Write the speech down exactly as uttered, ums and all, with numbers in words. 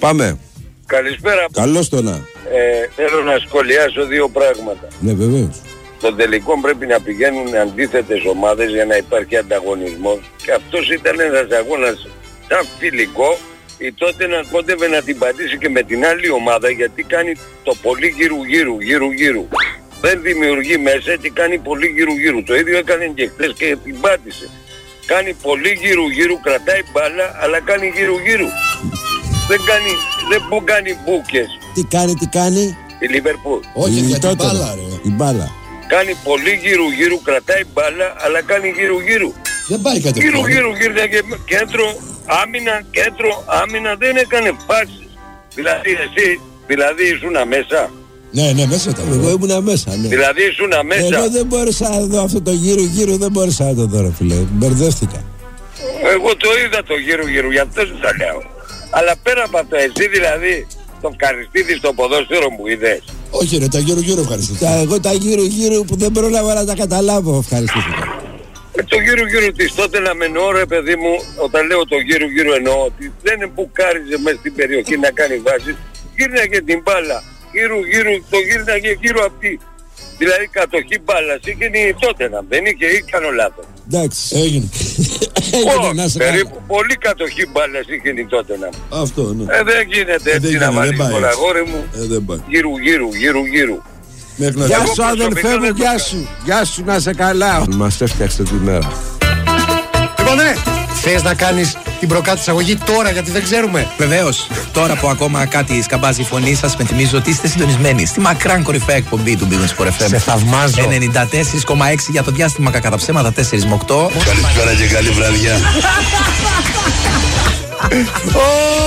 Πάμε. Καλησπέρα. Καλώς το να. Ε, θέλω να σχολιάσω δύο πράγματα. Ναι, βεβαίως. Στον τελικό πρέπει να πηγαίνουν αντίθετες ομάδες για να υπάρχει ανταγωνισμός. Και αυτός ήταν ένας αγώνας σαν φιλικό. Η τότε να κόντευε να την πατήσει και με την άλλη ομάδα, γιατί κάνει το πολύ γύρου γύρου, γύρου γύρου. Δεν δημιουργεί μέσα και κάνει πολύ γύρου γύρου. Το ίδιο έκανε και χθες και την πάτησε. Κάνει πολύ γύρου γύρου, κρατάει μπάλα, αλλά κάνει γύρου γύρου. Δεν κάνει, δεν που κάνει μπούκες. Τι κάνει, τι κάνει. Η Λίβερπουλ. Όχι, για την τότε, μπάλα, ρε. Η μπάλα. Κάνει πολύ γύρου γύρου, κρατάει μπάλα, αλλά κάνει γύρου γύρου. Δεν πάει κάτι Γύρου γύρου γύρω και κέντρο, άμυνα, κέντρο, άμυνα, δεν έκανε φάσεις. Δηλαδή εσύ, δηλαδή ήσουν μέσα. Ναι, ναι, μέσα τα Εγώ ήμουν μέσα, ναι. Δηλαδή ήσουν μέσα. Εγώ δεν μπόρεσα να δω αυτό το γύρω γύρω, δεν μπόρεσα να το δω, ρε φίλε. Μπερδεύτηκα. Εγώ το είδα το γύρω γύρω, γι' αυτό σου τα λέω. Αλλά πέρα από αυτό, εσύ δηλαδή τον ευχαριστήθηκες στο ποδόσφαιρο μου είδες. Όχι ρε, τα γύρω γύρω ευχαριστήθηκα. Τα, εγώ τα γύρω γύρω που δεν πρόλαβα να τα καταλάβω, ευχαριστήθηκα. Ε, το γύρω γύρω της τότε να με εννοώ, ρε παιδί μου, όταν λέω το γύρω γύρω εννοώ ότι δεν μπουκάριζε μέσα στην περιοχή να κάνει βάσεις, γύρναγε την μπάλα, γύρω γύρω, το γύρναγε γύρω από τη. Δηλαδή κατοχή μπάλας είχε η Τότεναμ, δεν είχε ή κάνω λάθος. Εντάξει. Έγινε. Όχι, να σε περίπου πολύ κατοχή μπάλας είχε η Τότεναμ. Αυτό, ναι. Ε, δεν γίνεται Ε, έτσι δεν να γίνεται, βάλεις δεν πάει πολλά έτσι. αγόρι μου, Ε, δεν πάει. γύρω γύρω, γύρω γύρω. Μέχρι να Γεια Εγώ σου αδελφέ προσωπικά μου, δεν το γεια κάνω. σου. Γεια σου, να σε καλά. Μας έφτιαξε τη μέρα. Λοιπόν, ναι, θες να κάνεις την προκάτω εισαγωγή τώρα, γιατί δεν ξέρουμε. Βεβαίως, τώρα που ακόμα κάτι σκαμπάζει η φωνή σας, πενθυμίζω ότι είστε συντονισμένοι στη μακράν κορυφαία εκπομπή του Big Win Sport εφ εμ. Σε θαυμάζω. ενενήντα τέσσερα κόμμα έξι για το διάστημα κατά ψέματα τέσσερα με οκτώ. Καλησπέρα και καλή βραδιά.